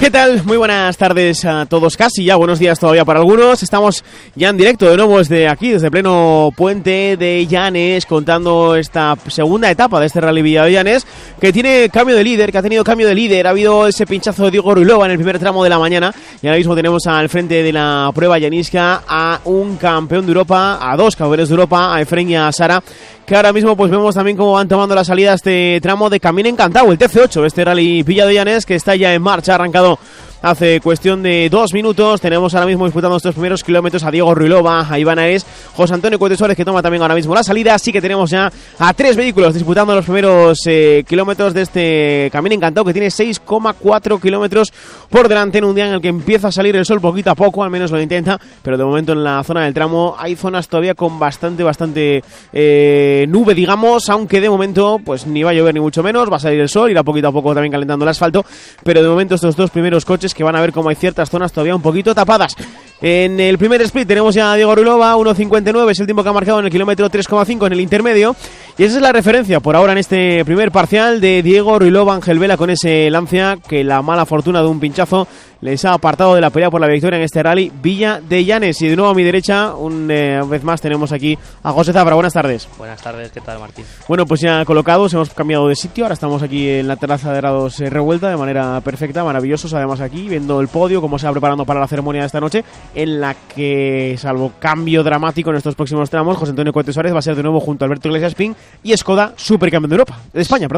¿Qué tal? Muy buenas tardes a todos, casi ya buenos días todavía para algunos. Estamos ya en directo de nuevo desde aquí, desde pleno puente de Llanes, contando esta segunda etapa de este Rally Villa de Llanes, que tiene cambio de líder, que ha tenido cambio de líder. Ha habido ese pinchazo de Diego Ruilova en el primer tramo de la mañana y ahora mismo tenemos al frente de la prueba llanisca a un campeón de Europa, a dos campeones de Europa, a Efren y a Sara, que ahora mismo pues vemos también cómo van tomando la salida este tramo de Camino Encantado, el TC8, este Rally Villa de Llanes, que está ya en marcha, ha arrancado hace cuestión de 2 minutos. Tenemos ahora mismo disputando estos primeros kilómetros a Diego Ruilova, a Iván Ares, José Antonio Cuete Suárez, que toma también ahora mismo la salida. Así que tenemos ya a 3 vehículos disputando los primeros kilómetros de este Camino Encantado, que tiene 6,4 kilómetros por delante, en un día en el que empieza a salir el sol poquito a poco, al menos lo intenta, pero de momento en la zona del tramo hay zonas todavía con bastante nube, digamos, aunque de momento pues ni va a llover ni mucho menos, va a salir el sol, irá poquito a poco también calentando el asfalto, pero de momento estos dos primeros coches que van a ver cómo hay ciertas zonas todavía un poquito tapadas. En el primer split tenemos ya a Diego Ruilova, 1.59 es el tiempo que ha marcado en el kilómetro 3,5 en el intermedio, y esa es la referencia por ahora en este primer parcial de Diego Ruilova. Ángel Vela con ese Lancia, que la mala fortuna de un pinchazo les ha apartado de la pelea por la victoria en este Rally Villa de Llanes. Y de nuevo a mi derecha, una vez más tenemos aquí a José Zabra. Buenas tardes. Buenas tardes, ¿qué tal, Martín? Bueno, pues ya colocados, hemos cambiado de sitio, ahora estamos aquí en la terraza de Grados Revuelta de manera perfecta, maravillosos además aquí, viendo el podio, cómo se va preparando para la ceremonia de esta noche, en la que, salvo cambio dramático en estos próximos tramos, José Antonio Cuete Suárez va a ser de nuevo junto a Alberto Iglesias Pin y Skoda supercampeón de Europa, de España, perdón.